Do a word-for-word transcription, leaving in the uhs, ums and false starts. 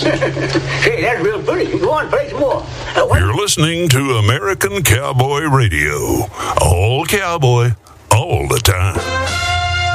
Hey, that's real pretty. Go on, play some more. Uh, You're listening to American Cowboy Radio. All cowboy, all the time.